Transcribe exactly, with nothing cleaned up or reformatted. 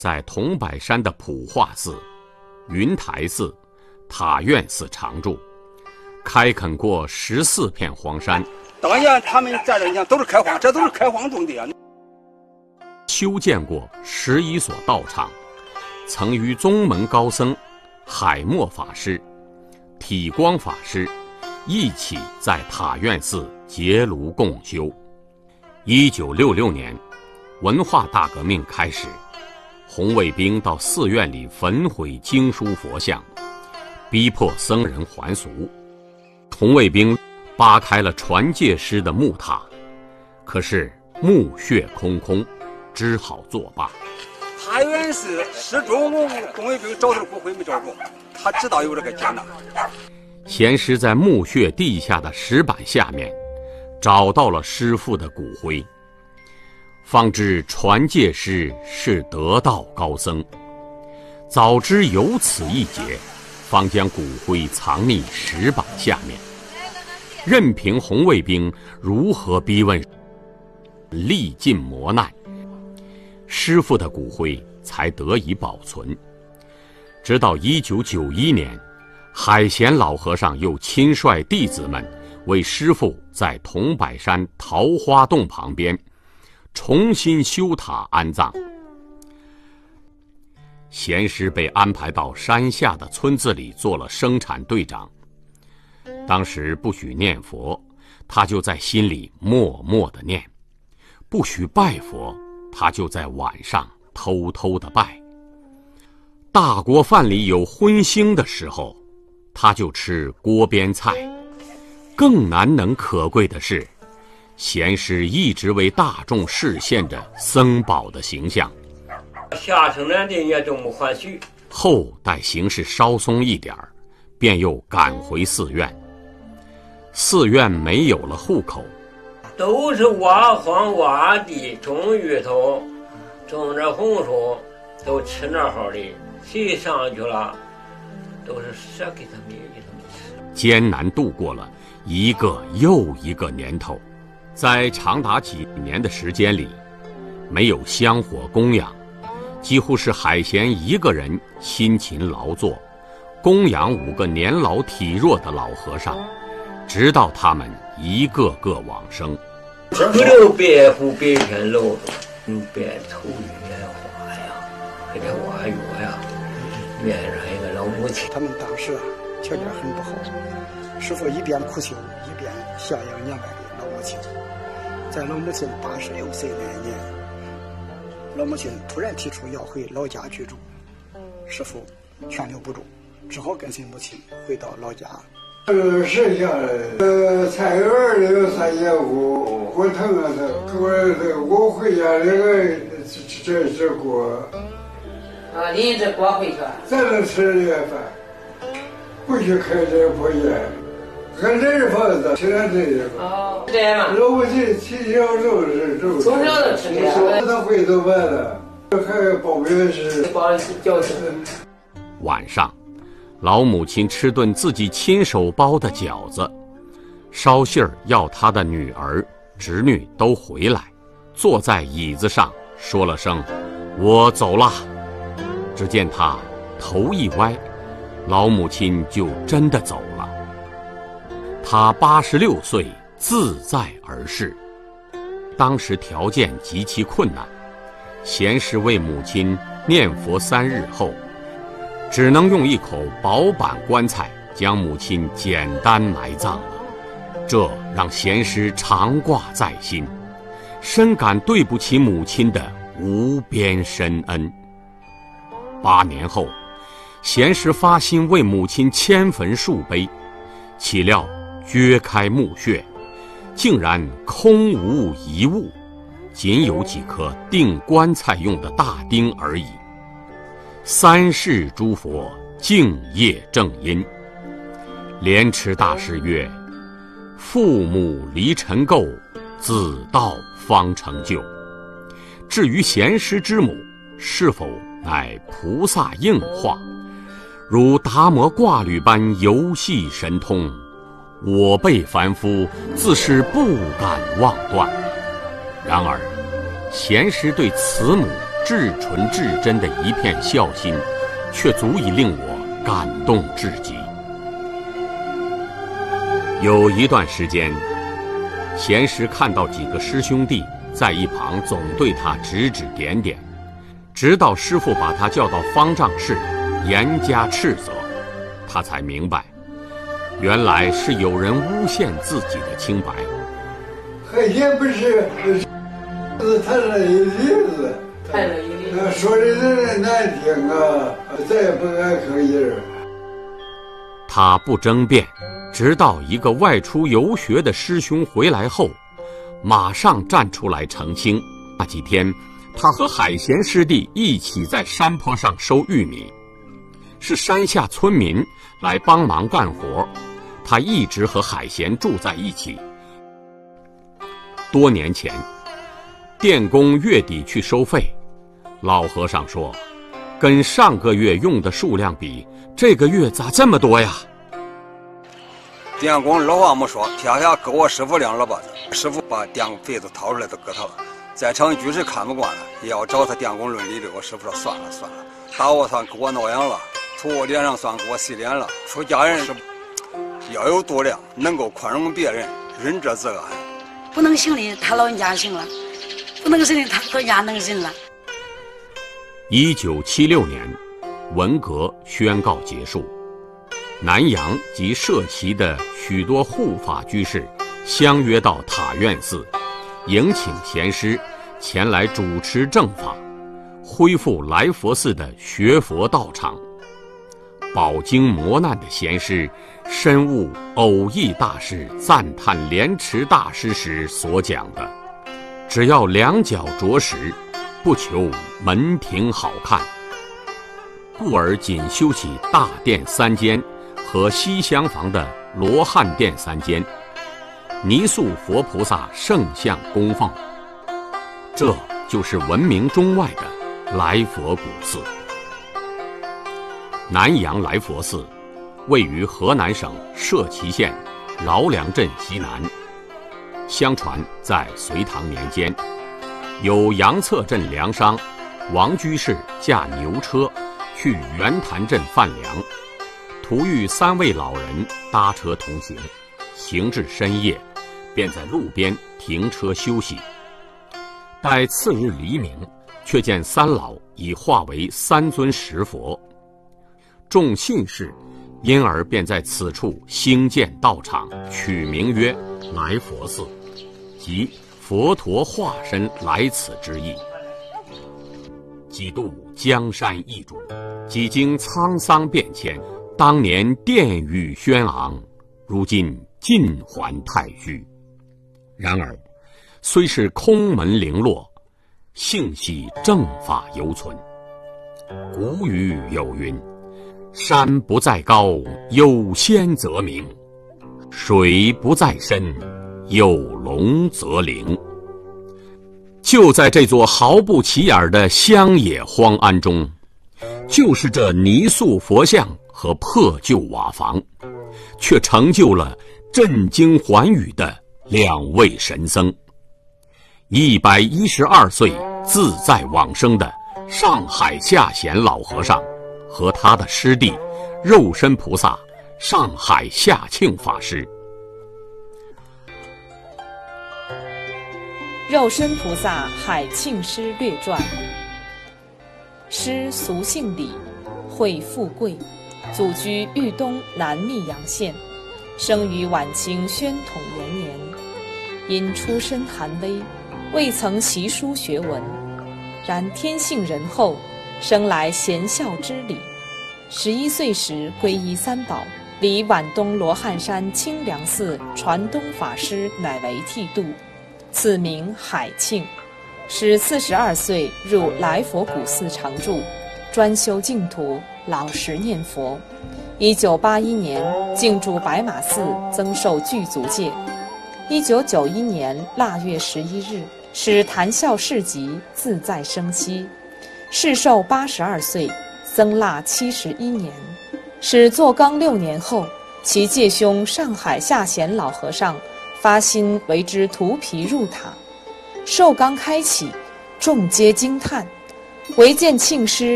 在桐柏山的普化寺、云台寺、塔院寺常住，开垦过十四片荒山。 当年他们在这，你看都是开荒，这都是开荒种的啊。 修建过十一所道场，曾与宗门高僧海默法师、体光法师一起在塔院寺结庐共修。一九六六年，文化大革命开始，红卫兵到寺院里焚毁经书佛像，逼迫僧人还俗。红卫兵扒开了传戒师的木塔，可是墓穴空空，只好作罢。 塔院寺始终红卫兵找到骨灰没找着，他知道有这个劫难。 贤师在墓穴地下的石板下面找到了师父的骨灰，方知传戒师是得道高僧。早知有此一劫，方将骨灰藏匿石板下面，任凭红卫兵如何逼问，历尽磨难，师父的骨灰才得以保存。直到一九九一年，海贤老和尚又亲率弟子们为师父在桐柏山桃花洞旁边重新修塔安葬。贤师被安排到山下的村子里做了生产队长。当时不许念佛，他就在心里默默地念；不许拜佛，他就在晚上偷偷地拜。大锅饭里有荤腥的时候，他就吃锅边菜。更难能可贵的是，贤师一直为大众示现着僧宝的形象。 下城南的也都没还许。 后待形势稍松一点，便又赶回寺院。寺院没有了户口， 都是挖荒挖地，种芋头，种点红薯，都吃那好的。谁上去了，都是舍给他们给他们吃。 艰难度过了一个又一个年头，在长达几年的时间里，没有香火供养，几乎是海贤一个人辛勤劳作，供养五个年老体弱的老和尚，直到他们一个个往生。 不留白虎白天露，用白头莲花呀，给这挖药呀，面上一个老母亲。 他们当时啊条件很不好，师父一边苦修，一边孝养年迈的老母亲。在老母亲八十六岁那一年，老母亲突然提出要回老家居住，师父劝留不住，只好跟随母亲回到老家。 呃，剩下的呃菜园里有三间屋，火腾啊的，我这我回家这个这这这锅。 啊，拎着锅回去。 咱能吃这个饭，不许开这破烟，俺这是房子，吃点这个。 哦，这样嘛。 老母亲从小就是这么。 从小都吃这个。 他回头完了，还包面是。 包饺子。 晚上，老母亲吃顿自己亲手包的饺子，捎信儿要她的女儿、侄女都回来，坐在椅子上说了声“我走了”。只见她头一歪，老母亲就真的走了。她八十六岁，自在而逝。当时条件极其困难，贤师为母亲念佛三日后，只能用一口薄板棺材将母亲简单埋葬了。这让贤师常挂在心，深感对不起母亲的无边深恩。八年后，贤师发心为母亲迁坟树碑，岂料掘开墓穴，竟然空无一物，仅有几颗钉棺材用的大钉而已。三世诸佛敬业正因。莲池大师曰：父母离尘垢，子道方成就。至于贤师之母是否乃菩萨应化，如达摩挂履般游戏神通，我辈凡夫自是不敢妄断。然而贤师对慈母至纯至真的一片孝心，却足以令我感动至极。有一段时间，贤师看到几个师兄弟在一旁总对他指指点点，直到师父把他叫到方丈室，严加斥责，他才明白，原来是有人诬陷自己的清白。 海鲜不是，是他那一例子， 太了一例子， 说的人难听啊，再也不敢吭音。 他不争辩，直到一个外出游学的师兄回来后，马上站出来澄清。那几天，他和海贤师弟一起在山坡上收玉米，是山下村民来帮忙干活，他一直和海贤住在一起。多年前，电工月底去收费，老和尚说，跟上个月用的数量比，这个月咋这么多呀？ 电工老话没说，撇下给我师傅两老把子，师傅把电费都掏出来都给他了。在场居士看不惯了，也要找他电工论理的。我师傅说算了算了，打我算给我挠痒了，从我脸上算给我洗脸了。出家人是要有度量，能够宽容别人，仁者自安。 不能行的他老人家行了，不能行的他老人家能行了。 一九七六年，文革宣告结束，南阳及社旗的许多护法居士相约到塔院寺，迎请贤师前来主持正法，恢复来佛寺的学佛道场。饱经磨难的贤师深悟偶益大师赞叹莲池大师时所讲的，只要两脚着实，不求门庭好看，故而仅修起大殿三间和西厢房的罗汉殿三间，泥塑佛菩萨圣像供奉。这就是闻名中外的来佛古寺。南阳来佛寺位于河南省社旗县饶梁镇西南。相传在隋唐年间，有杨策镇粮商王居士驾牛车去圆潭镇贩粮，途遇三位老人搭车同行，行至深夜，便在路边停车休息。待次日黎明，却见三老已化为三尊石佛。众信士因而便在此处兴建道场，取名曰来佛寺，即佛陀化身来此之意。几度江山易主，几经沧桑变迁，当年殿宇轩昂，如今尽还太虚。然而虽是空门零落，幸喜正法犹存。古语有云，山不在高，有仙则名；水不在深，有龙则灵。就在这座毫不起眼的乡野荒庵中，就是这泥塑佛像和破旧瓦房，却成就了震惊寰宇的两位神僧。一百一十二岁自在往生的上海下贤老和尚和他的师弟肉身菩萨上海下庆法师。 肉身菩萨海庆师略传。师俗姓李，讳富贵，祖居豫东南密阳县，生于晚清宣统元年。因出身寒微，未曾习书学文，然天性仁厚，生来贤孝之礼。十一岁时皈依三宝，离皖东罗汉山清凉寺传东法师乃为剃度，此名海庆。使四十二岁入来佛古寺常住，专修净土，老实念佛。一九八一年进驻白马寺，增受具足戒。一九九一年腊月十一日，使谈笑市集，自在生息。世寿八十二岁，僧腊七十一年。使做纲六年后，其介兄上海下贤老和尚发心为之涂皮入塔。寿纲开启，众皆惊叹， 唯见庆师